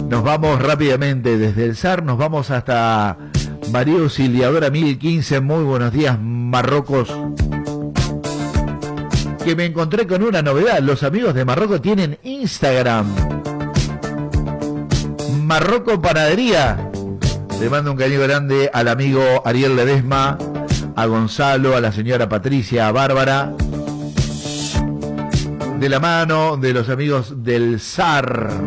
Nos vamos rápidamente desde el SAR, nos vamos hasta María Auxiliadora 1015. Muy buenos días, Marrocos. Que me encontré con una novedad. Los amigos de Marroco tienen Instagram. Marroco Panadería. Le mando un cariño grande al amigo Ariel Ledesma, a Gonzalo, a la señora Patricia, a Bárbara. De la mano de los amigos del SAR.